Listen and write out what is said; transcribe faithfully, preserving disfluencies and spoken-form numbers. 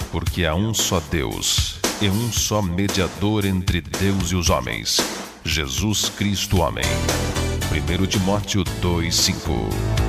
Porque há um só Deus e um só mediador entre Deus e os homens, Jesus Cristo homem. primeiro Timóteo dois, cinco.